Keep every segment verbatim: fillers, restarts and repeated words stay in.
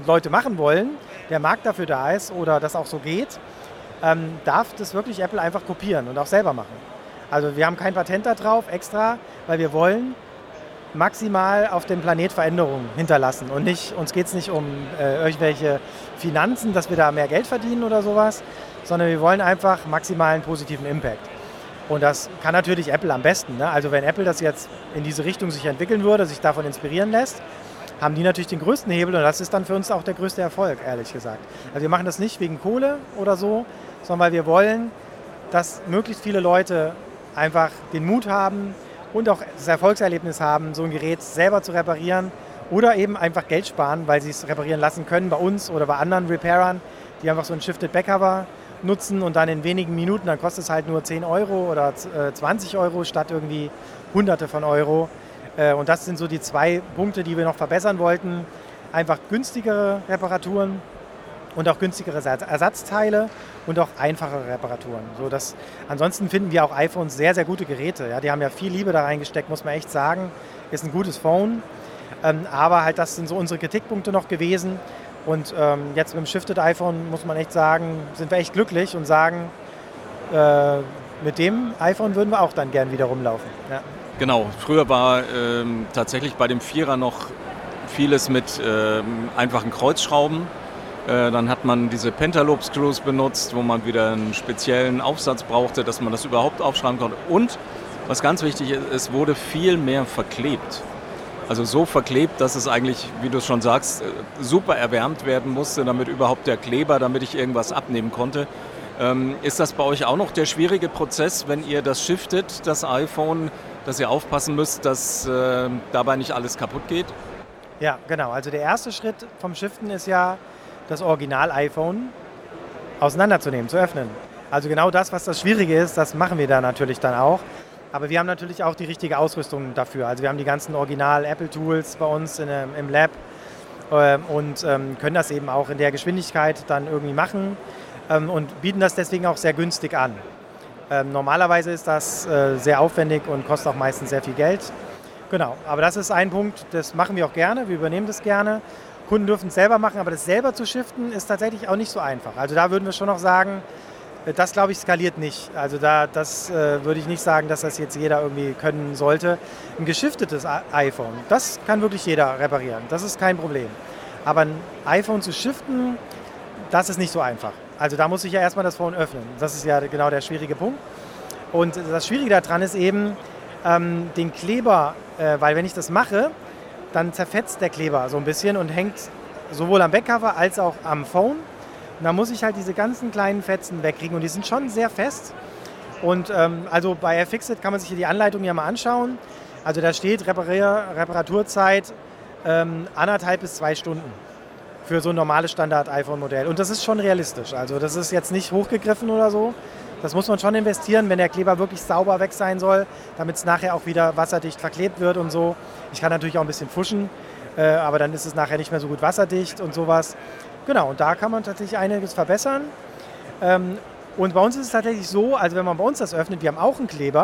Leute machen wollen, der Markt dafür da ist oder das auch so geht, ähm, darf das wirklich Apple einfach kopieren und auch selber machen. Also wir haben kein Patent da drauf extra, weil wir wollen maximal auf dem Planet Veränderungen hinterlassen. Und nicht, uns geht es nicht um äh, irgendwelche Finanzen, dass wir da mehr Geld verdienen oder sowas, sondern wir wollen einfach maximalen positiven Impact. Und das kann natürlich Apple am besten. Ne? Also wenn Apple das jetzt in diese Richtung sich entwickeln würde, sich davon inspirieren lässt, haben die natürlich den größten Hebel und das ist dann für uns auch der größte Erfolg, ehrlich gesagt. Also wir machen das nicht wegen Kohle oder so, sondern weil wir wollen, dass möglichst viele Leute einfach den Mut haben, und auch das Erfolgserlebnis haben, so ein Gerät selber zu reparieren oder eben einfach Geld sparen, weil sie es reparieren lassen können bei uns oder bei anderen Repairern, die einfach so ein Shifted Backcover nutzen und dann in wenigen Minuten, dann kostet es halt nur zehn Euro oder zwanzig Euro statt irgendwie Hunderte von Euro. Und das sind so die zwei Punkte, die wir noch verbessern wollten. Einfach günstigere Reparaturen und auch günstigere Ersatzteile und auch einfachere Reparaturen. So, dass, ansonsten finden wir auch iPhones sehr, sehr gute Geräte. Ja, die haben ja viel Liebe da reingesteckt, muss man echt sagen. Ist ein gutes Phone, ähm, aber halt das sind so unsere Kritikpunkte noch gewesen. Und ähm, jetzt mit dem Shifted iPhone muss man echt sagen, sind wir echt glücklich und sagen, äh, mit dem iPhone würden wir auch dann gern wieder rumlaufen. Ja. Genau, früher war ähm, tatsächlich bei dem Vierer noch vieles mit ähm, einfachen Kreuzschrauben. Dann hat man diese Pentalobe-Screws benutzt, wo man wieder einen speziellen Aufsatz brauchte, dass man das überhaupt aufschrauben konnte. Und, was ganz wichtig ist, es wurde viel mehr verklebt. Also so verklebt, dass es eigentlich, wie du es schon sagst, super erwärmt werden musste, damit überhaupt der Kleber, damit ich irgendwas abnehmen konnte. Ähm, ist das bei euch auch noch der schwierige Prozess, wenn ihr das shiftet, das iPhone, dass ihr aufpassen müsst, dass äh, dabei nicht alles kaputt geht? Ja, genau. Also der erste Schritt vom Shiften ist ja, das Original-iPhone auseinanderzunehmen, zu öffnen. Also genau das, was das Schwierige ist, das machen wir da natürlich dann auch. Aber wir haben natürlich auch die richtige Ausrüstung dafür. Also wir haben die ganzen Original-Apple-Tools bei uns in, im Lab äh, und ähm, können das eben auch in der Geschwindigkeit dann irgendwie machen ähm, und bieten das deswegen auch sehr günstig an. Ähm, normalerweise ist das äh, sehr aufwendig und kostet auch meistens sehr viel Geld. Genau, aber das ist ein Punkt, das machen wir auch gerne, wir übernehmen das gerne. Kunden dürfen es selber machen, aber das selber zu shiften ist tatsächlich auch nicht so einfach. Also da würden wir schon noch sagen, das glaube ich skaliert nicht. Also da das äh, würde ich nicht sagen, dass das jetzt jeder irgendwie können sollte. Ein geschiftetes iPhone, das kann wirklich jeder reparieren. Das ist kein Problem. Aber ein iPhone zu shiften, das ist nicht so einfach. Also da muss ich ja erstmal das Phone öffnen. Das ist ja genau der schwierige Punkt. Und das Schwierige daran ist eben ähm, den Kleber, äh, weil wenn ich das mache, dann zerfetzt der Kleber so ein bisschen und hängt sowohl am Backcover als auch am Phone. Und da muss ich halt diese ganzen kleinen Fetzen wegkriegen und die sind schon sehr fest. Und ähm, also bei iFixit kann man sich hier die Anleitung ja mal anschauen. Also da steht Reparier, Reparaturzeit ähm, anderthalb bis zwei Stunden für so ein normales Standard-iPhone-Modell. Und das ist schon realistisch. Also das ist jetzt nicht hochgegriffen oder so. Das muss man schon investieren, wenn der Kleber wirklich sauber weg sein soll, damit es nachher auch wieder wasserdicht verklebt wird und so. Ich kann natürlich auch ein bisschen fuschen, äh, aber dann ist es nachher nicht mehr so gut wasserdicht und sowas. Genau, und da kann man tatsächlich einiges verbessern. Ähm, und bei uns ist es tatsächlich so, also wenn man bei uns das öffnet, wir haben auch einen Kleber,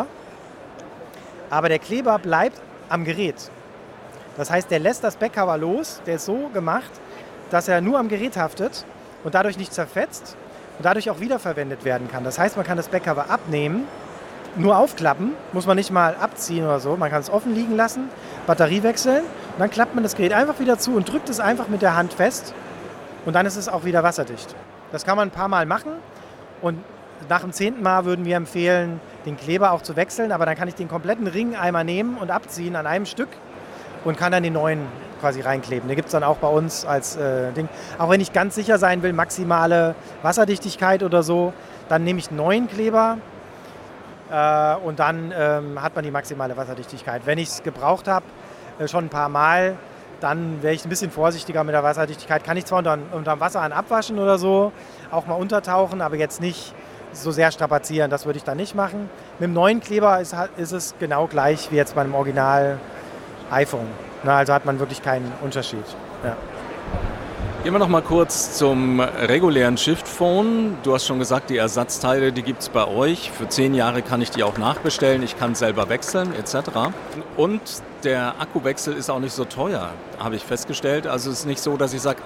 aber der Kleber bleibt am Gerät. Das heißt, der lässt das Backcover los, der ist so gemacht, dass er nur am Gerät haftet und dadurch nicht zerfetzt. Und dadurch auch wiederverwendet werden kann. Das heißt, man kann das Backcover abnehmen, nur aufklappen, muss man nicht mal abziehen oder so. Man kann es offen liegen lassen, Batterie wechseln und dann klappt man das Gerät einfach wieder zu und drückt es einfach mit der Hand fest und dann ist es auch wieder wasserdicht. Das kann man ein paar Mal machen und nach dem zehnten Mal würden wir empfehlen, den Kleber auch zu wechseln, aber dann kann ich den kompletten Ring einmal nehmen und abziehen an einem Stück und kann dann den neuen quasi reinkleben. Den gibt es dann auch bei uns als äh, Ding. Auch wenn ich ganz sicher sein will, maximale Wasserdichtigkeit oder so, dann nehme ich einen neuen Kleber äh, und dann ähm, hat man die maximale Wasserdichtigkeit. Wenn ich es gebraucht habe, äh, schon ein paar Mal, dann wäre ich ein bisschen vorsichtiger mit der Wasserdichtigkeit. Kann ich zwar unter, unter dem Wasser an abwaschen oder so, auch mal untertauchen, aber jetzt nicht so sehr strapazieren. Das würde ich dann nicht machen. Mit dem neuen Kleber ist, ist es genau gleich wie jetzt bei einem Original iPhone. Na, also hat man wirklich keinen Unterschied. Ja. Gehen wir noch mal kurz zum regulären Shift-Phone. Du hast schon gesagt, die Ersatzteile, die gibt es bei euch. Für zehn Jahre kann ich die auch nachbestellen. Ich kann selber wechseln et cetera. Und der Akkuwechsel ist auch nicht so teuer, habe ich festgestellt. Also es ist nicht so, dass ich sage,